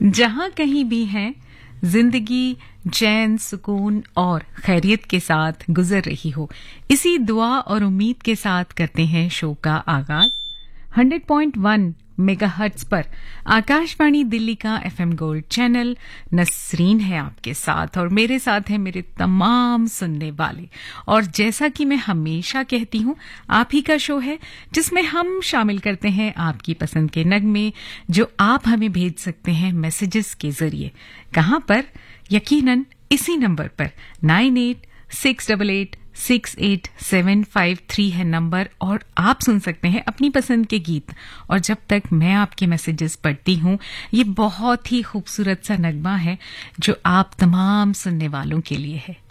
जहां कहीं भी हैं, जिंदगी चैन, सुकून और खैरियत के साथ गुजर रही हो, इसी दुआ और उम्मीद के साथ करते हैं शो का आगाज। 100.1 मेगाहर्ट्ज पर आकाशवाणी दिल्ली का एफएम गोल्ड चैनल। नसरीन है आपके साथ और मेरे साथ है मेरे तमाम सुनने वाले। और जैसा कि मैं हमेशा कहती हूँ, आप ही का शो है जिसमें हम शामिल करते हैं आपकी पसंद के नगमे, जो आप हमें भेज सकते हैं मैसेजेस के जरिए। कहाँ पर? यकीनन इसी नंबर पर 9868868753 है नंबर, और आप सुन सकते हैं अपनी पसंद के गीत। और जब तक मैं आपके मैसेजेस पढ़ती हूँ, ये बहुत ही खूबसूरत सा नगमा है जो आप तमाम सुनने वालों के लिए है।